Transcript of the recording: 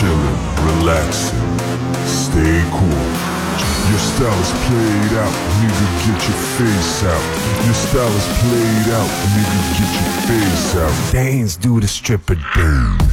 chillin', relaxing, stay cool. Your style is played out, nigga, get your face out. Your style is played out, nigga, get your face out. Dance, do the stripper dance.